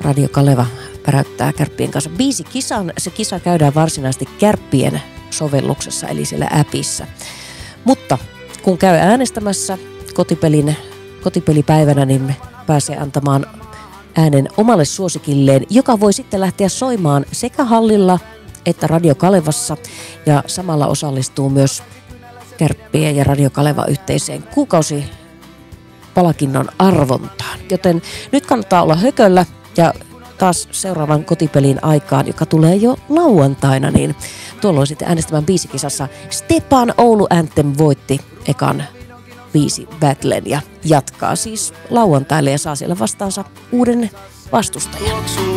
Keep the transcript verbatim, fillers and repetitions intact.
Radio Kaleva päräyttää Kärppien kanssa biisikisan. Se kisa käydään varsinaisesti Kärppien sovelluksessa, eli siellä appissa. Mutta kun käy äänestämässä kotipelin, kotipelipäivänä, niin pääsee antamaan äänen omalle suosikilleen, joka voi sitten lähteä soimaan sekä hallilla että Radio Kalevassa. Ja samalla osallistuu myös Kärppien ja Radio Kaleva yhteiseen kuukausipalkinnon arvontaan. Joten nyt kannattaa olla hököllä ja taas seuraavan kotipelin aikaan, joka tulee jo lauantaina, niin tuolloin sitten äänestämään biisikisassa Stepan Oulu Anthem voitti ekan biisi battlen ja jatkaa siis lauantaille ja saa siellä vastaansa uuden vastustajan.